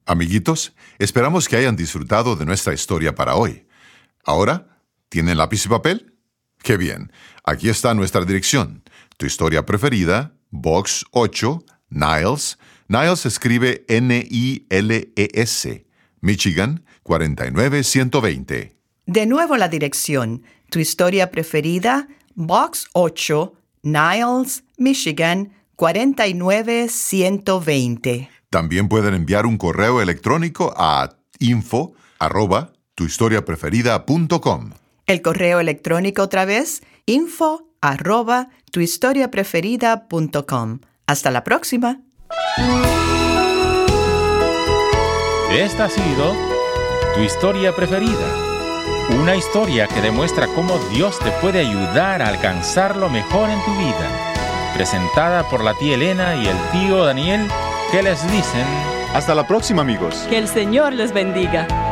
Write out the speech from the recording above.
Amiguitos, esperamos que hayan disfrutado de nuestra historia para hoy. Ahora, ¿tienen lápiz y papel? ¡Qué bien! Aquí está nuestra dirección. Tu historia preferida, Box 8, Niles. Niles se escribe Niles, Michigan, 49120. De nuevo la dirección. Tu historia preferida, Box 8, Niles, Michigan, 49120. También pueden enviar un correo electrónico a info@tuhistoriapreferida.com. El correo electrónico otra vez, info@tuhistoriapreferida.com. Hasta la próxima. Esta ha sido Tu Historia Preferida. Una historia que demuestra cómo Dios te puede ayudar a alcanzar lo mejor en tu vida. Presentada por la tía Elena y el tío Daniel, que les dicen: Hasta la próxima, amigos. Que el Señor les bendiga.